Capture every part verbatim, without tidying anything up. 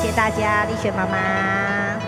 谢大家，丽雪妈妈。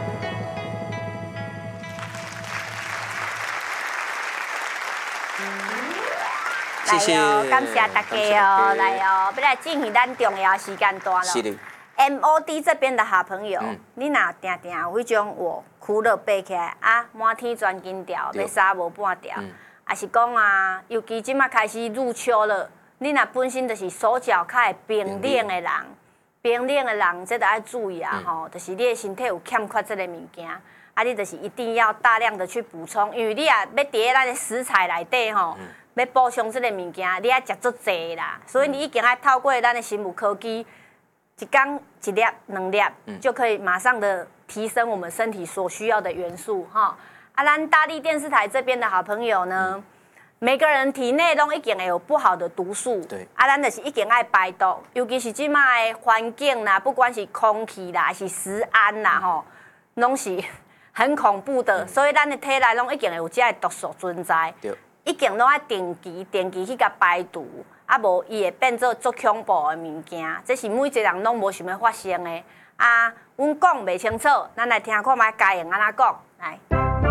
谢谢， 来哦，感谢大家哦，来哦，要来进行咱重要时间段了。 是的。 M O D 这边的好朋友， 嗯、 你若定定有迄种我苦乐背起来啊，满天钻金条，要杀无半条，嗯、还是讲啊，尤其即马开始入秋了，你若本身就是手脚较会冰冷的人，冰冷的人，这都要注意啊吼、嗯，就是你的身体有欠缺这个物件，啊，你就是一定要大量的去补充，因为你啊要伫咱的食材内底吼。嗯要补充这个物件，你要食足济啦，所以你已经要透过咱的生物科技，一天一粒、两粒，嗯、就可以马上的提升我们身体所需要的元素哈。啊，咱大力电视台这边的好朋友呢，嗯、每个人体内都已经会有不好的毒素，对，啊，咱就是已经爱排毒，尤其是即卖的环境啦，不管是空气啦，还是食安啦，吼、嗯，拢是很恐怖的，嗯、所以咱的体内拢已经有这个毒素存在。对。已经拢爱定期、定期去甲排毒，啊无伊会变做足恐怖的物件。这是每一个人拢无想要发生的。啊，阮讲袂清楚，咱来听看卖家用安怎讲来。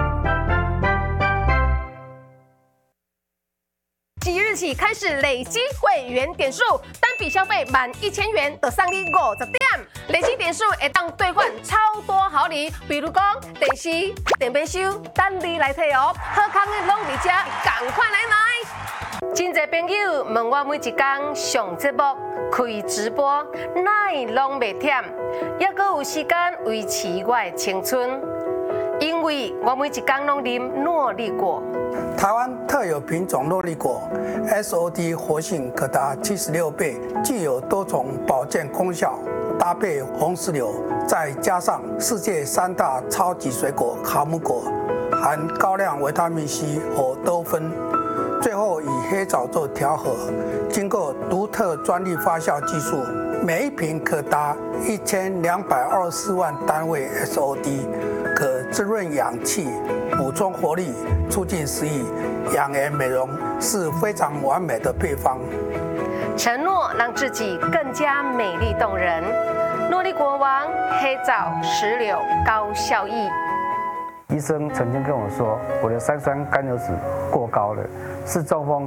即日起开始累积会员点数，单笔消费满一千元就送你五十点，累积点数会当兑换超多好礼，比如讲电视、电冰箱，等你来摕哦。好康的拢伫遮，赶快来买！真侪朋友问我每一天上节目、开直播，哪拢袂忝，还阁有时间维持我的青春。因为我每一天拢啉诺丽果， 台湾特有品种诺丽果 ，S O D 活性可达七十六倍，具有多重保健功效。搭配红石榴，再加上世界三大超级水果哈姆果，含高量维他命 C 和多酚，最后以黑枣做调和，经过独特专利发酵技术，每一瓶可达一千两百二十四万单位 S O D。可滋润氧气，补充活力，促进食欲，养颜美容是非常完美的配方。 承诺让自己更加美丽动人。诺丽果王黑枣石榴高效益。 医生曾经跟我说，我的三酸甘油酯过高了，是中风